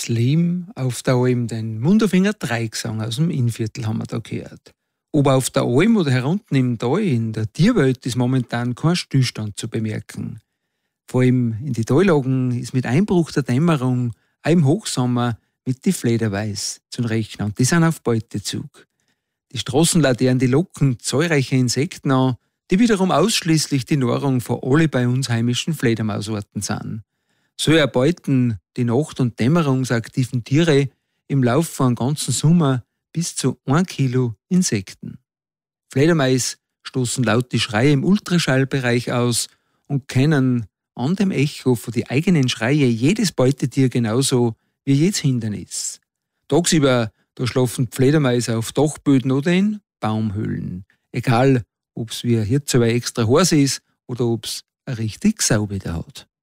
Das Leben auf der Alm, den Munderfinger Dreigesang aus dem Innviertel haben wir da gehört. Ob auf der Alm oder herunten im Tal, in der Tierwelt ist momentan kein Stillstand zu bemerken. Vor allem in die Tallagen ist mit Einbruch der Dämmerung, auch im Hochsommer, mit die Flederweiß zu rechnen. Und die sind auf Beutezug. Die Straßenlaternen, die locken zahlreiche Insekten an, die wiederum ausschließlich die Nahrung für alle bei uns heimischen Fledermausarten sind. So erbeuten die nacht- und dämmerungsaktiven Tiere im Laufe von einem ganzen Sommer bis zu 1 Kilo Insekten. Fledermäuse stoßen laute Schreie im Ultraschallbereich aus und kennen an dem Echo von die eigenen Schreie jedes Beutetier genauso wie jedes Hindernis. Tagsüber da schlafen die Fledermäuse auf Dachböden oder in Baumhöhlen. Egal, ob es wie hier extra heiß ist oder ob es ein richtig Sauwetter hat.